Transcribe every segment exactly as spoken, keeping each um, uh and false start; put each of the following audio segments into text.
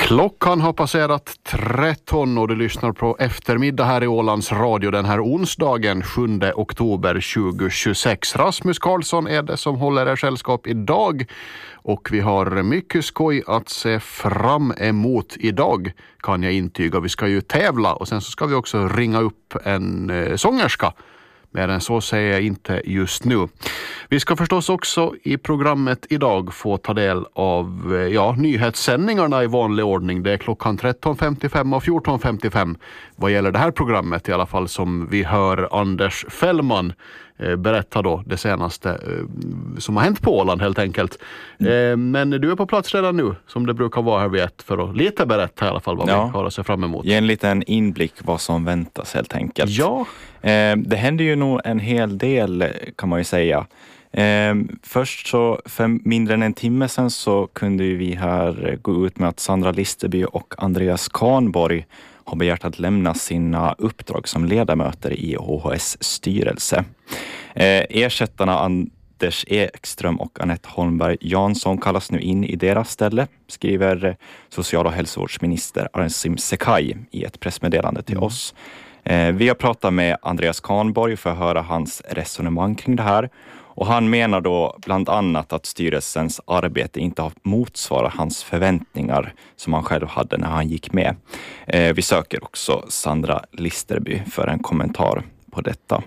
Klockan har passerat tretton och du lyssnar på eftermiddag här i Ålands Radio den här onsdagen sjunde oktober tjugohundratjugosex. Rasmus Karlsson är det som håller er sällskap idag och vi har mycket skoj att se fram emot idag, kan jag intyga. Vi ska ju tävla och sen så ska vi också ringa upp en eh, sångerska. Men än så säger jag inte just nu. Vi ska förstås också i programmet idag få ta del av ja, nyhetssändningarna i vanlig ordning. Det är klockan tretton femtiofem och fjorton femtiofem vad gäller det här programmet i alla fall, som vi hör Anders Fällman eh, berätta då det senaste eh, som har hänt på Åland helt enkelt. Eh, men du är på plats redan nu som det brukar vara här vid ett för att lite berätta i alla fall vad ja. vi har att se fram emot. Ge en liten inblick vad som väntas helt enkelt. Ja. Eh, det händer ju nog en hel del kan man ju säga. Eh, först så för mindre än en timme sedan så kunde vi här gå ut med att Sandra Listerby och Andreas Kahnborg har begärt att lämna sina uppdrag som ledamöter i H H S styrelse. Eh, ersättarna Anders Ekström och Anette Holmberg Jansson kallas nu in i deras ställe, skriver social- och hälsovårdsminister Arsim Sekai i ett pressmeddelande till mm. oss. Eh, vi har pratat med Andreas Kahnborg för att höra hans resonemang kring det här. Och han menar då bland annat att styrelsens arbete inte har motsvarat hans förväntningar som han själv hade när han gick med. Eh, vi söker också Sandra Listerby för en kommentar på detta.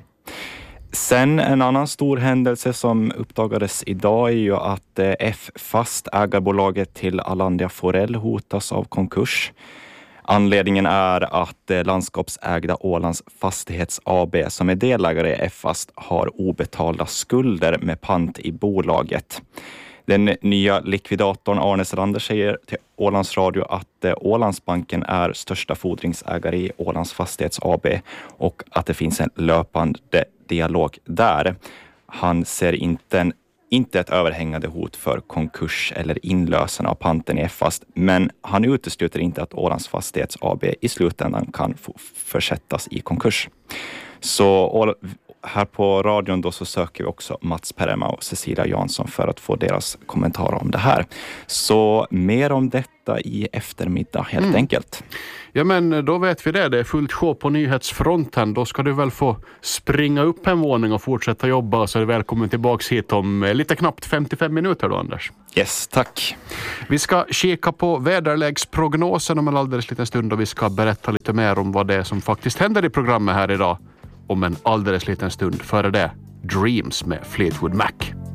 Sen en annan stor händelse som uppdagades idag är ju att eh, F-fast ägarbolaget till Alandia Forell hotas av konkurs. Anledningen är att eh, landskapsägda Ålands Fastighets A B som är delägare i F-fast har obetalda skulder med pant i bolaget. Den nya likvidatorn Arne Selander säger till Ålands Radio att eh, Ålandsbanken är största fordringsägare i Ålands Fastighets A B och att det finns en löpande dialog där. Han ser inte en Inte ett överhängande hot för konkurs eller inlösen av panten i F-fast, men han utesluter inte att Ålands Fastighets A B i slutändan kan få försättas i konkurs. Så här på radion då så söker vi också Mats Perema och Cecilia Jansson för att få deras kommentarer om det här. Så mer om detta i eftermiddag helt mm. enkelt. Ja, men då vet vi det. Det är fullt sjå på nyhetsfronten. Då ska du väl få springa upp en våning och fortsätta jobba. Så är du välkommen tillbaka hit om lite knappt femtiofem minuter då, Anders. Yes, tack. Vi ska kika på väderleksprognosen om en alldeles liten stund och vi ska berätta lite mer om vad det är som faktiskt händer i programmet här idag om en alldeles liten stund. Före det, Dreams med Fleetwood Mac.